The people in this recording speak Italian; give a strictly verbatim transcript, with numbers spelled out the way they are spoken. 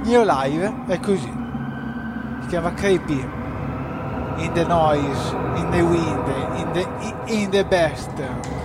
Neo Live è così, si chiama Creepy in the Noise, in the Wind, in the, in the Best.